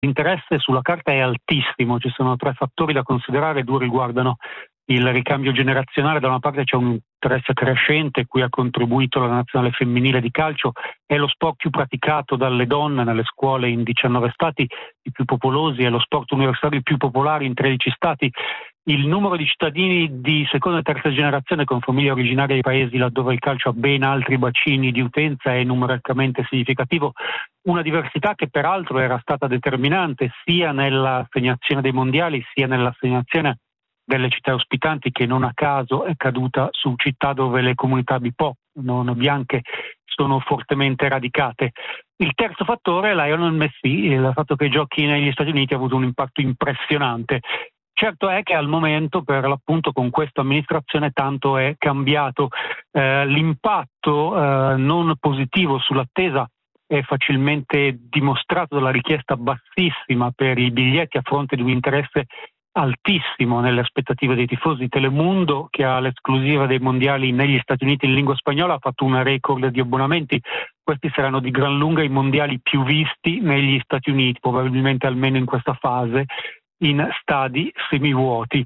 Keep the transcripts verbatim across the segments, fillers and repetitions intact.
L'interesse sulla carta è altissimo, ci sono tre fattori da considerare, due riguardano il ricambio generazionale. Da una parte c'è un interesse crescente cui ha contribuito la nazionale femminile di calcio, è lo sport più praticato dalle donne nelle scuole in diciannove stati, i più popolosi, è lo sport universitario più popolare in tredici stati. Il numero di cittadini di seconda e terza generazione con famiglie originarie dei paesi laddove il calcio ha ben altri bacini di utenza è numericamente significativo, una diversità che peraltro era stata determinante sia nell'assegnazione dei mondiali sia nell'assegnazione delle città ospitanti, che non a caso è caduta su città dove le comunità B P O non bianche sono fortemente radicate. Il terzo fattore è Lionel Messi, il fatto che giochi negli Stati Uniti ha avuto un impatto impressionante. Certo è che al momento, per l'appunto, con questa amministrazione tanto è cambiato. Eh, l'impatto eh, non positivo sull'attesa è facilmente dimostrato dalla richiesta bassissima per i biglietti a fronte di un interesse altissimo nelle aspettative dei tifosi. Telemundo, che ha l'esclusiva dei mondiali negli Stati Uniti in lingua spagnola, ha fatto un record di abbonamenti. Questi saranno di gran lunga i mondiali più visti negli Stati Uniti, probabilmente almeno in questa fase, in stadi semivuoti.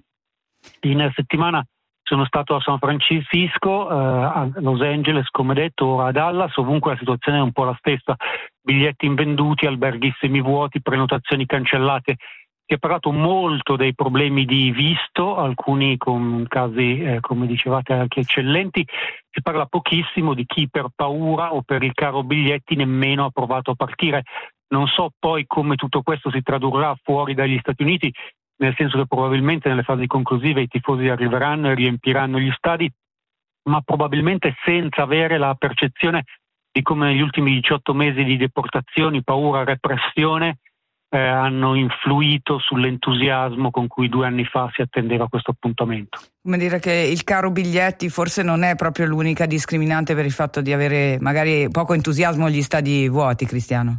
In settimana sono stato a San Francisco, eh, a Los Angeles, come detto, ora a Dallas. Ovunque la situazione è un po' la stessa: biglietti invenduti, alberghi semivuoti, prenotazioni cancellate. Si è parlato molto dei problemi di visto, alcuni con casi, eh, come dicevate, anche eccellenti. Si parla pochissimo di chi per paura o per il caro biglietti nemmeno ha provato a partire. Non so poi come tutto questo si tradurrà fuori dagli Stati Uniti, nel senso che probabilmente nelle fasi conclusive i tifosi arriveranno e riempiranno gli stadi, ma probabilmente senza avere la percezione di come negli ultimi diciotto mesi di deportazioni, paura, repressione eh, hanno influito sull'entusiasmo con cui due anni fa si attendeva questo appuntamento. Come dire che il caro biglietti forse non è proprio l'unica discriminante per il fatto di avere magari poco entusiasmo agli stadi vuoti, Cristiano?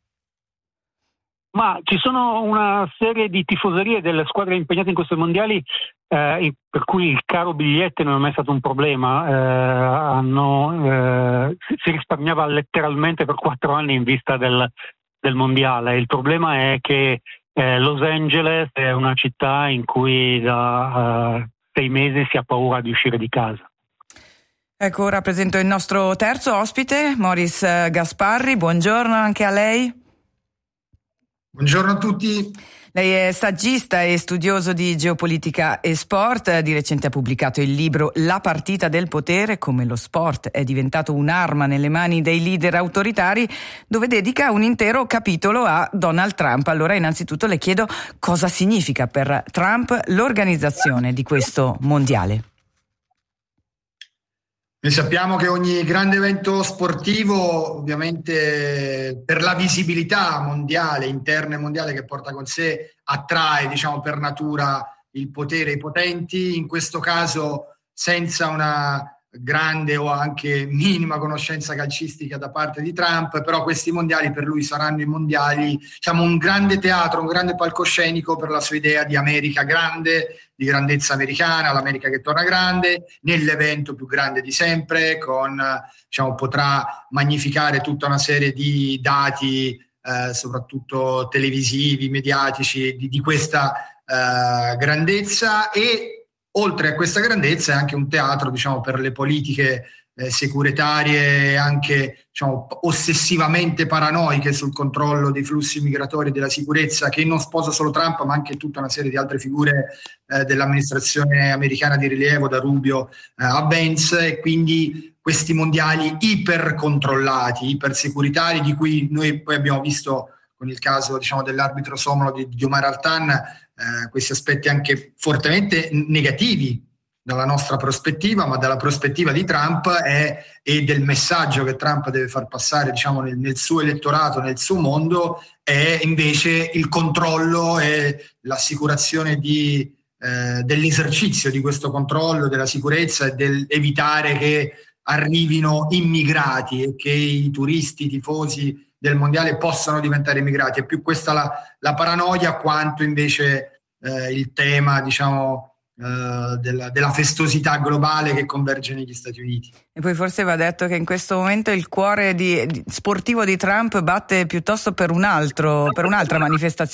Ma ci sono una serie di tifoserie delle squadre impegnate in questi mondiali eh, per cui il caro biglietto non è mai stato un problema. Eh, hanno, eh, si risparmiava letteralmente per quattro anni in vista del, del mondiale. Il problema è che eh, Los Angeles è una città in cui da uh, sei mesi si ha paura di uscire di casa. Ecco, ora presento il nostro terzo ospite, Maurice Gasparri. Buongiorno anche a lei. Buongiorno a tutti. Lei è saggista e studioso di geopolitica e sport. Di recente ha pubblicato il libro La partita del potere, come lo sport è diventato un'arma nelle mani dei leader autoritari, dove dedica un intero capitolo a Donald Trump. Allora, innanzitutto le chiedo cosa significa per Trump l'organizzazione di questo mondiale. Noi sappiamo che ogni grande evento sportivo, ovviamente per la visibilità mondiale, interna e mondiale che porta con sé, attrae, diciamo, per natura il potere e i potenti. In questo caso, senza una grande o anche minima conoscenza calcistica da parte di Trump, però questi mondiali per lui saranno i mondiali, diciamo, un grande teatro, un grande palcoscenico per la sua idea di America grande, di grandezza americana, l'America che torna grande, nell'evento più grande di sempre, con, diciamo, potrà magnificare tutta una serie di dati, eh, soprattutto televisivi, mediatici, di, di questa eh, grandezza. E oltre a questa grandezza è anche un teatro, diciamo, per le politiche eh, securitarie, anche, diciamo, ossessivamente paranoiche sul controllo dei flussi migratori e della sicurezza, che non sposa solo Trump ma anche tutta una serie di altre figure eh, dell'amministrazione americana di rilievo, da Rubio eh, a Vance. E quindi questi mondiali ipercontrollati, ipersecuritari, di cui noi poi abbiamo visto con il caso, diciamo, dell'arbitro somalo di, di Omar Altan, eh, questi aspetti anche fortemente negativi dalla nostra prospettiva, ma dalla prospettiva di Trump è, e del messaggio che Trump deve far passare, diciamo, nel, nel suo elettorato, nel suo mondo, è invece il controllo e l'assicurazione di, eh, dell'esercizio di questo controllo, della sicurezza e dell'evitare che arrivino immigrati e che i turisti, i tifosi del mondiale possano diventare immigrati. È più questa la, la paranoia, quanto invece eh, il tema, diciamo, uh, della, della festosità globale che converge negli Stati Uniti. E poi forse va detto che in questo momento il cuore di, di, sportivo di Trump batte piuttosto per un altro, per un'altra manifestazione